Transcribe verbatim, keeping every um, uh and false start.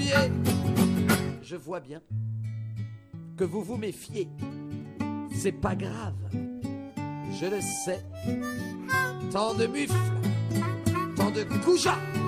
mouillé. Je vois bien que vous vous méfiez. C'est pas grave, je le sais. Tant de mufles, tant de goujats,